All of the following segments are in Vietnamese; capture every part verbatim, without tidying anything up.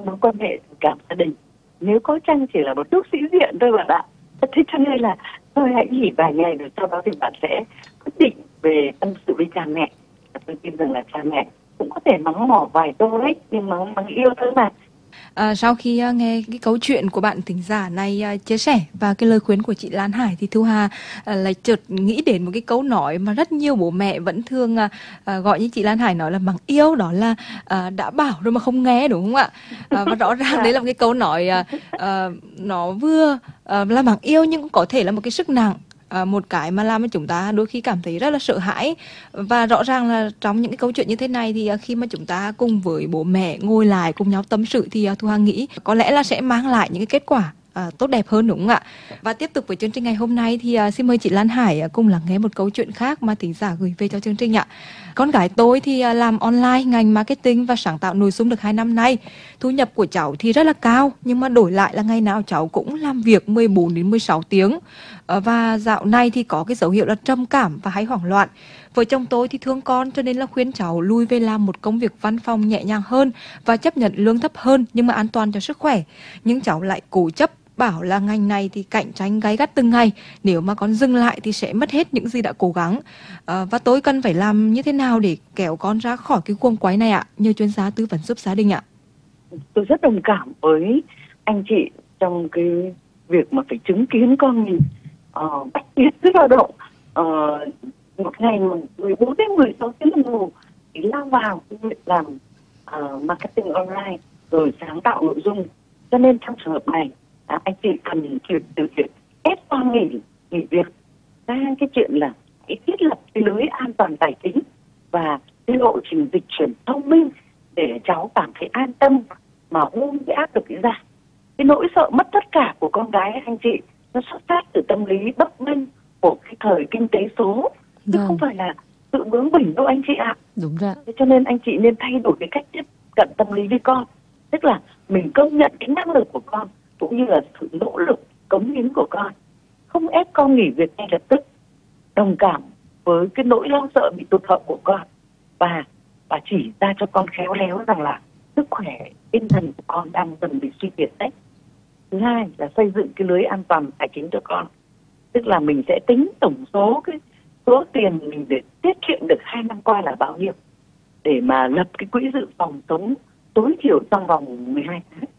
mối quan hệ tình cảm gia đình. Nếu có chăng chỉ là một chút sĩ diện thôi bạn ạ. Thế cho nên là tôi hãy nghỉ vài ngày rồi sau đó thì bạn sẽ quyết định về tâm sự với cha mẹ. Tôi tin rằng là cha mẹ cũng có thể mắng mỏ vài câu đấy, nhưng mà mắng yêu thôi mà. À, sau khi uh, nghe cái câu chuyện của bạn thính giả này uh, chia sẻ và cái lời khuyên của chị Lan Hải thì Thu Hà uh, lại chợt nghĩ đến một cái câu nói mà rất nhiều bố mẹ vẫn thường uh, uh, gọi như chị Lan Hải nói là mắng yêu, đó là uh, đã bảo rồi mà không nghe, đúng không ạ? Uh, và rõ ràng đấy là một cái câu nói uh, uh, nó vừa uh, là mắng yêu nhưng cũng có thể là một cái sức nặng. À, một cái mà làm cho chúng ta đôi khi cảm thấy rất là sợ hãi. Và rõ ràng là trong những cái câu chuyện như thế này thì khi mà chúng ta cùng với bố mẹ ngồi lại cùng nhau tâm sự thì Thu Hà nghĩ có lẽ là sẽ mang lại những cái kết quả à, tốt đẹp hơn, đúng không ạ? Và tiếp tục với chương trình ngày hôm nay thì à, xin mời chị Lan Hải cùng lắng nghe một câu chuyện khác mà thính giả gửi về cho chương trình ạ. Con gái tôi thì à, làm online ngành marketing và sáng tạo nội dung được hai năm nay. Thu nhập của cháu thì rất là cao, nhưng mà đổi lại là ngày nào cháu cũng làm việc mười bốn đến mười sáu tiếng. Và dạo này thì có cái dấu hiệu là trầm cảm và hay hoảng loạn. Vợ chồng tôi thì thương con cho nên là khuyên cháu lui về làm một công việc văn phòng nhẹ nhàng hơn và chấp nhận lương thấp hơn nhưng mà an toàn cho sức khỏe. Nhưng cháu lại cố chấp bảo là ngành này thì cạnh tranh gay gắt từng ngày, nếu mà con dừng lại thì sẽ mất hết những gì đã cố gắng. À, và tôi cần phải làm như thế nào để kéo con ra khỏi cái guồng quay này ạ? Nhờ chuyên gia tư vấn giúp gia đình ạ. Tôi rất đồng cảm với anh chị trong cái việc mà phải chứng kiến con mình uh, bách biệt sức lao động, uh, một ngày mười bốn đến mười sáu tiếng đồng hồ thì lao vào cái việc làm uh, marketing online rồi sáng tạo nội dung. Cho nên trong trường hợp này à, anh chị cần chuyển từ chuyện ép con nghỉ nghỉ việc sang cái chuyện là hãy thiết lập cái lưới an toàn tài chính và cái lộ trình dịch chuyển thông minh để cháu cảm thấy an tâm mà ôm cái áp lực ấy ra. Cái nỗi sợ mất tất cả của con gái anh chị nó xuất phát từ tâm lý bấp bênh của cái thời kinh tế số, chứ vâng. không phải là sự bướng bỉnh đâu anh chị ạ. Đúng rồi. Cho nên anh chị nên thay đổi cái cách tiếp cận tâm lý với con, tức là mình công nhận cái năng lực của con cũng như là sự nỗ lực cống hiến của con, không ép con nghỉ việc ngay lập tức, đồng cảm với cái nỗi lo sợ bị tụt hậu của con và và chỉ ra cho con khéo léo rằng là sức khỏe tinh thần của con đang dần bị suy kiệt đấy. Thứ hai là xây dựng cái lưới an toàn tài chính cho con, tức là mình sẽ tính tổng số cái số tiền mình để tiết kiệm được hai năm qua là bao nhiêu để mà lập cái quỹ dự phòng sống tối thiểu trong vòng mười hai tháng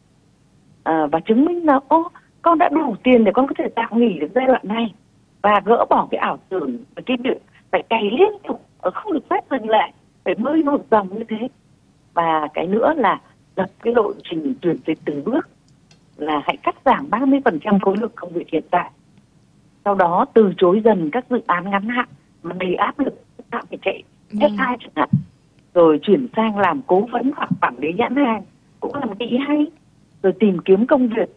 à, và chứng minh là ô con đã đủ tiền để con có thể tạm nghỉ được giai đoạn này và gỡ bỏ cái ảo tưởng và cái việc phải cày liên tục, không được phép dừng lại, phải bơi một dòng như thế. Và cái nữa là lập cái lộ trình chuyển dịch từng bước, là hãy cắt giảm ba mươi phần trăm khối lượng công việc hiện tại, sau đó từ chối dần các dự án ngắn hạn mà đầy áp lực, tạm phải chạy ép hai chẳng hạn, rồi chuyển sang làm cố vấn hoặc quản lý nhãn hàng cũng là một cái ý hay, rồi tìm kiếm công việc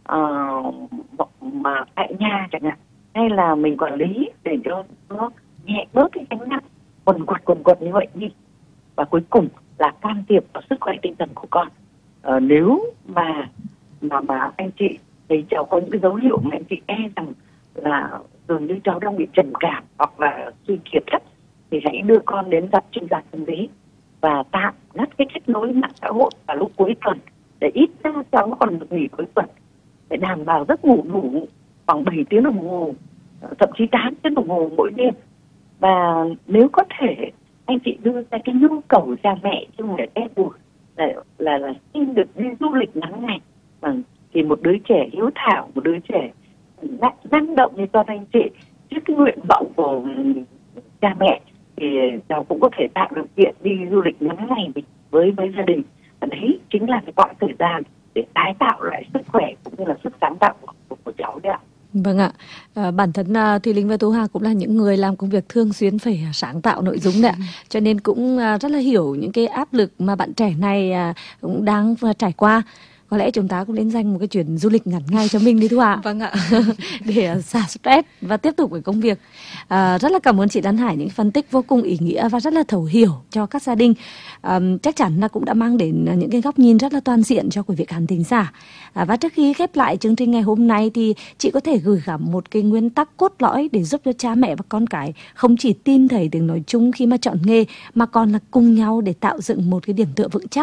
uh, mà tại nhà chẳng hạn, hay là mình quản lý để cho nó nhẹ bớt cái gánh nặng quần quật quần quật như vậy đi. Và cuối cùng là can thiệp vào sức khỏe tinh thần của con. Uh, nếu mà mà mà anh chị thấy cháu có những cái dấu hiệu mà anh chị e rằng là dường như cháu đang bị trầm cảm hoặc là suy kiệt thấp, thì hãy đưa con đến gặp chuyên gia tâm lý và tạm ngắt cái kết nối mạng xã hội vào lúc cuối tuần, để ít ra cháu còn được nghỉ cuối tuần, để đảm bảo giấc ngủ đủ khoảng bảy tiếng đồng hồ, thậm chí tám tiếng đồng hồ mỗi đêm. Và nếu có thể anh chị đưa ra cái nhu cầu cha mẹ chứ không để ép buộc là là là xin được đi du lịch ngắn ngày. Vâng, thì một đứa trẻ hiếu thảo, một đứa trẻ năng động như con anh chị, trước cái nguyện vọng của cha mẹ thì cháu cũng có thể tạo điều kiện đi du lịch ngắn ngày với với gia đình. Và đấy chính là cái quãng thời gian để tái tạo lại sức khỏe cũng như là sức sáng tạo của, của cháu đấy ạ. Vâng ạ, à, bản thân uh, Thùy Linh và Thu Hà cũng là những người làm công việc thường xuyên phải sáng tạo nội dung đấy ạ. Cho nên cũng uh, rất là hiểu những cái áp lực mà bạn trẻ này uh, cũng đang uh, trải qua. Có lẽ chúng ta cũng nên dành một cái chuyến du lịch ngắn ngày cho mình đi Thu Hà. Vâng ạ. Để xả stress và tiếp tục với công việc. À, rất là cảm ơn chị Lan Hải những phân tích vô cùng ý nghĩa và rất là thấu hiểu cho các gia đình. À, chắc chắn là cũng đã mang đến những cái góc nhìn rất là toàn diện cho quý vị khán thính giả. À, và trước khi khép lại chương trình ngày hôm nay thì chị có thể gửi gắm một cái nguyên tắc cốt lõi để giúp cho cha mẹ và con cái không chỉ tin thầy tiếng nói chung khi mà chọn nghề, mà còn là cùng nhau để tạo dựng một cái điểm tựa vững chắc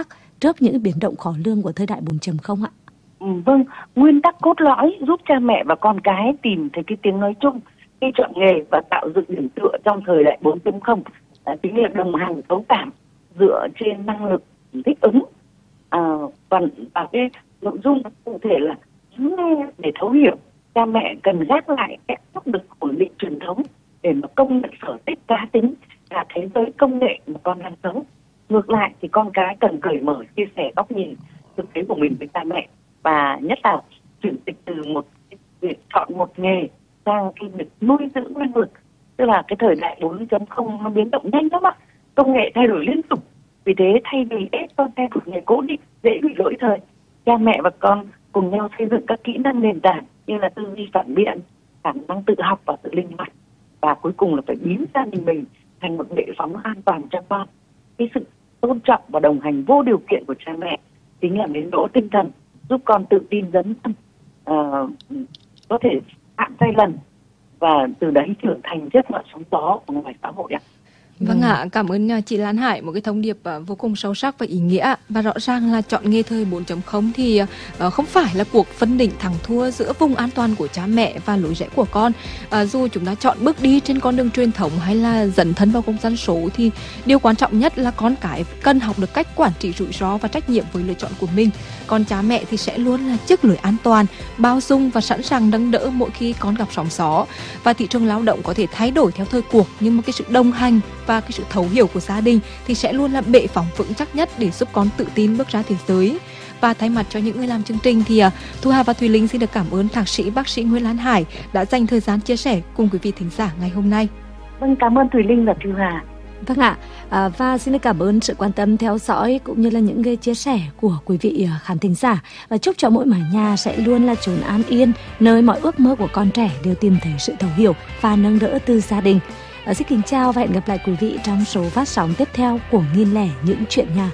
trước những biến động khó lường của thời đại bốn chấm không ạ? Ừ, vâng, nguyên tắc cốt lõi giúp cha mẹ và con cái tìm thấy cái tiếng nói chung khi chọn nghề và tạo dựng điểm tựa trong thời đại bốn chấm không là chính là đồng hành thấu cảm dựa trên năng lực thích ứng. À, còn và cái nội dung cụ thể là nghe để thấu hiểu, cha mẹ cần gác lại các áp lực ổn định truyền thống để mà công nhận sở thích cá tính là thế giới công nghệ mà con đang sống. Ngược lại thì con cái cần cởi mở chia sẻ góc nhìn thực tế của mình với cha mẹ, và nhất là chuyển dịch từ một việc chọn một nghề sang cái việc nuôi dưỡng năng lực. Tức là cái thời đại bốn chấm không nó biến động nhanh lắm ạ, công nghệ thay đổi liên tục. Vì thế thay vì ép con theo một nghề cố định dễ bị lỗi thời, cha mẹ và con cùng nhau xây dựng các kỹ năng nền tảng như là tư duy phản biện, khả năng tự học và tự linh hoạt, và cuối cùng là phải biến gia đình mình thành một bệ phóng an toàn cho con. Cái sự tôn trọng và đồng hành vô điều kiện của cha mẹ chính là nền đỗ tinh thần giúp con tự tin dấn thân, uh, có thể phạm sai lầm và từ đấy trưởng thành trước mọi sóng gió của ngoài xã hội ạ. Vâng ạ, à, cảm ơn chị Lan Hải, một cái thông điệp vô cùng sâu sắc và ý nghĩa. Và rõ ràng là chọn nghề thời bốn chấm không thì uh, không phải là cuộc phân định thắng thua giữa vùng an toàn của cha mẹ và lối rẽ của con. Uh, dù chúng ta chọn bước đi trên con đường truyền thống hay là dấn thân vào không gian số thì điều quan trọng nhất là con cái cần học được cách quản trị rủi ro và trách nhiệm với lựa chọn của mình. Còn cha mẹ thì sẽ luôn là chiếc lưới an toàn, bao dung và sẵn sàng nâng đỡ mỗi khi con gặp sóng gió. Và thị trường lao động có thể thay đổi theo thời cuộc, nhưng một cái sự đồng hành và cái sự thấu hiểu của gia đình thì sẽ luôn là bệ phóng vững chắc nhất để giúp con tự tin bước ra thế giới. Và thay mặt cho những người làm chương trình thì Thu Hà và Thùy Linh xin được cảm ơn thạc sĩ bác sĩ Nguyễn Lan Hải đã dành thời gian chia sẻ cùng quý vị thính giả ngày hôm nay. Vâng, cảm ơn Thùy Linh và Thu Hà. Vâng ạ, à, và xin cảm ơn sự quan tâm theo dõi cũng như là những cái chia sẻ của quý vị khán thính giả, và chúc cho mỗi mái nhà sẽ luôn là chốn an yên, nơi mọi ước mơ của con trẻ đều tìm thấy sự thấu hiểu và nâng đỡ từ gia đình. À, xin kính chào và hẹn gặp lại quý vị trong số phát sóng tiếp theo của Nghìn lẻ những chuyện nhà.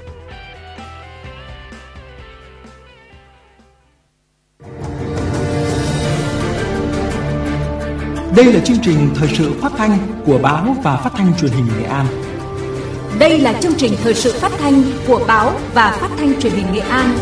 Đây là chương trình thời sự phát thanh của báo và phát thanh truyền hình Nghệ An. Đây là chương trình thời sự phát thanh của báo và phát thanh truyền hình Nghệ An.